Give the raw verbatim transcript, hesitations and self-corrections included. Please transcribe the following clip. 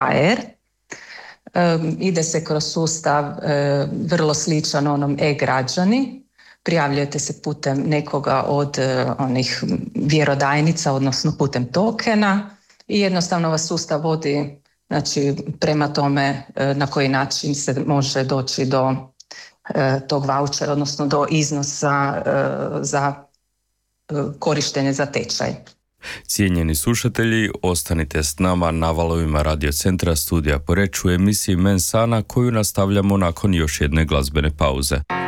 er. Ide se kroz sustav vrlo sličan onom e-građani. Prijavljujete se putem nekoga od onih vjerodajnica, odnosno putem tokena i jednostavno vas sustav vodi, znači, prema tome na koji način se može doći do tog vaučera, odnosno do iznosa za korištenje za tečaj. Cijenjeni slušatelji, ostanite s nama na valovima Radio Centra Studija Poreč u emisiji Mensana, koju nastavljamo nakon još jedne glazbene pauze.